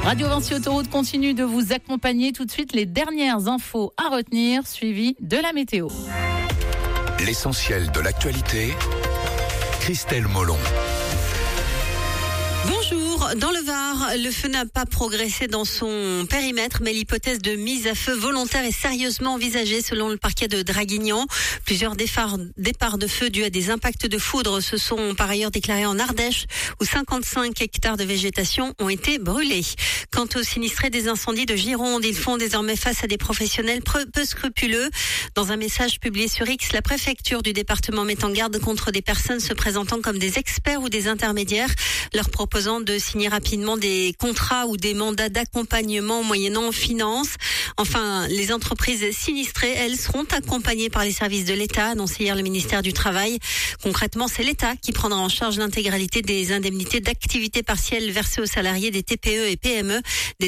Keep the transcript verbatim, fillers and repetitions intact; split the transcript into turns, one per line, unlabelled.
Radio Vinci Autoroute continue de vous accompagner. Tout de suite, les dernières infos à retenir, suivies de la météo.
L'essentiel de l'actualité, Christelle Molon.
Bonjour, dans le Var, le feu n'a pas progressé dans son périmètre, mais l'hypothèse de mise à feu volontaire est sérieusement envisagée selon le parquet de Draguignan. Plusieurs départs, départs de feu dus à des impacts de foudre se sont par ailleurs déclarés en Ardèche, où cinquante-cinq hectares de végétation ont été brûlés. Quant aux sinistrés des incendies de Gironde, ils font désormais face à des professionnels peu scrupuleux. Dans un message publié sur X, la préfecture du département met en garde contre des personnes se présentant comme des experts ou des intermédiaires, leur proposant de signer rapidement des contrats ou des mandats d'accompagnement moyennant finances. Enfin, les entreprises sinistrées, elles, seront accompagnées par les services de l'État, annoncé hier le ministère du Travail. Concrètement, c'est l'État qui prendra en charge l'intégralité des indemnités d'activité partielle versées aux salariés des T P E et P M E, des